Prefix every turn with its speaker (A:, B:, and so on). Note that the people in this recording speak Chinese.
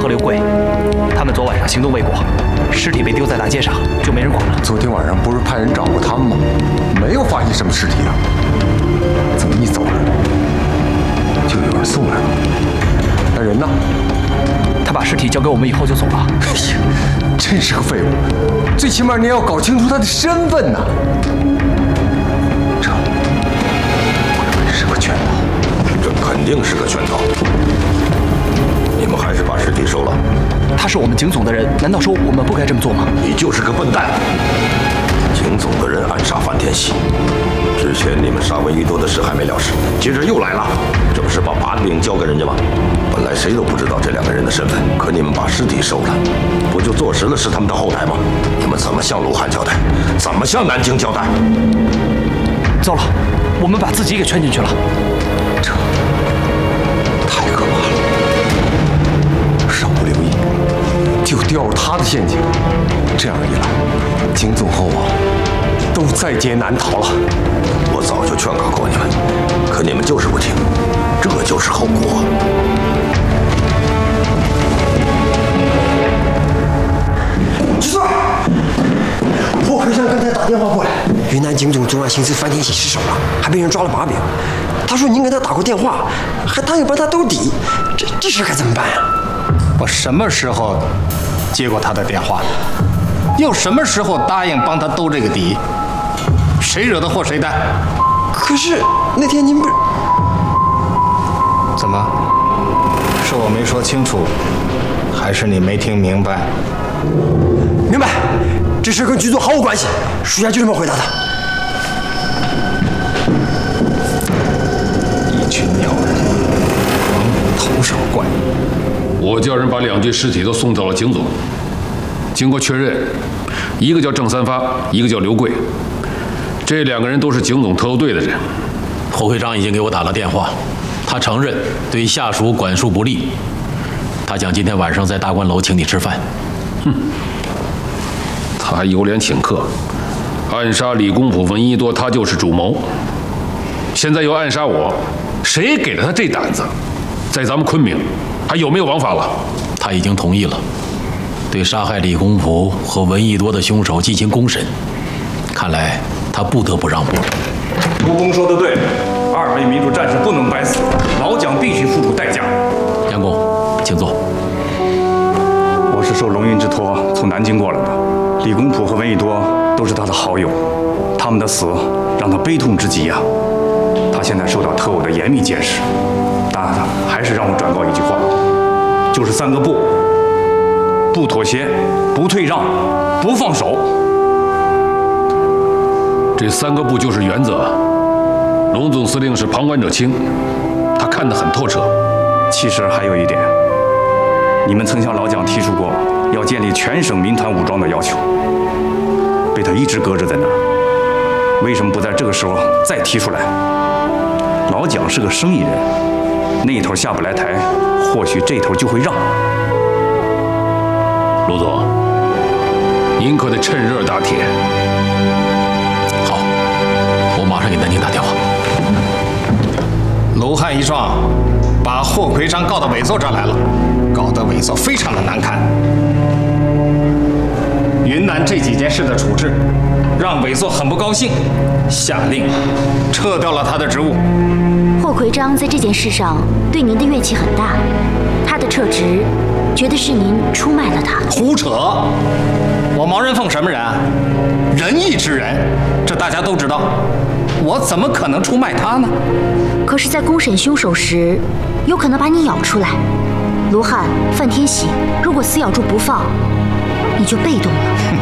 A: 和刘贵，他们昨晚上行动未果，尸体被丢在大街上，就没人管了。
B: 昨天晚上不是派人找过他们吗？没有发现什么尸体啊，怎么一走人就有人送来了？那人呢？
A: 他把尸体交给我们以后就走了。
B: 哎呀，真是个废物！最起码你要搞清楚他的身份呐。这是个圈套，
C: 这肯定是个圈套。你们还是把尸体收了。
A: 他是我们警总的人，难道说我们不该这么做吗？
C: 你就是个笨蛋！警总的人暗杀范天喜，之前你们杀闻一多的事还没了事，接着又来了，这不是把把柄交给人家吗？本来谁都不知道这两个人的身份，可你们把尸体收了，不就坐实了是他们的后台吗？你们怎么向卢汉交代？怎么向南京交代？
A: 糟了，我们把自己给圈进去了，
B: 这太可怕了！稍不留意，就掉入他的陷阱。这样一来，警总和我都在劫难逃了。
C: 我早就劝告过你们，可你们就是不听，这就是后果。
D: 局长，霍奎山刚才打电话过来，云南警总重案刑事范天喜失手了，还被人抓了把柄。他说您给他打过电话，还答应帮他兜底，这事该怎么办呀？
E: 我什么时候接过他的电话？又什么时候答应帮他兜这个底？谁惹的祸谁担。
D: 可是那天您不是……
E: 怎么？是我没说清楚，还是你没听明白？
D: 明白，这事跟局总毫无关系。属下就这么回答的。
E: 一群鸟人，往我头上怪。
F: 我叫人把2具尸体都送到了警总。经过确认，一个叫郑三发，一个叫刘贵，这2个人都是警总特务队的人。
G: 霍会长已经给我打了电话，他承认对下属管束不力，他想今天晚上在大观楼请你吃饭。
F: 哼，他还有脸请客？暗杀李公甫、闻一多，他就是主谋。现在又暗杀我，谁给了他这胆子？在咱们昆明还有没有王法了？
G: 他已经同意了，对杀害李公甫和闻一多的凶手进行公审。看来他不得不让步。
H: 卢公说的对，2位民主战士不能白死，老蒋必须付出代价。
G: 杨公，请坐。
H: 我是受龙云之托从南京过来的，李公甫和闻一多都是他的好友，他们的死让他悲痛之极呀。他现在受到特务的严密监视，但还是让我转告一句话，就是3个不：不妥协，不退让，不放手。
F: 这3个不就是原则。龙总司令是旁观者清，他看得很透彻。
H: 其实还有一点，你们曾向老蒋提出过要建立全省民团武装的要求，被他一直搁置在那儿。为什么不在这个时候再提出来？老蒋是个生意人，那头下不来台，或许这头就会让。
F: 卢总，您可得趁热打铁。
G: 好，我马上给南京打电话。
E: 卢汉一状把霍奎章告到伪作这来了，搞得伪作非常的难看。云南这几件事的处置，让伪作很不高兴，下令撤掉了他的职务。
I: 霍奎章在这件事上对您的怨气很大，他的撤职，觉得是您出卖了他。
E: 胡扯！我毛人凤什么人啊？仁义之人，这大家都知道。我怎么可能出卖他呢？
I: 可是，在公审凶手时，有可能把你咬出来。卢汉、范天喜如果死咬住不放，你就被动了。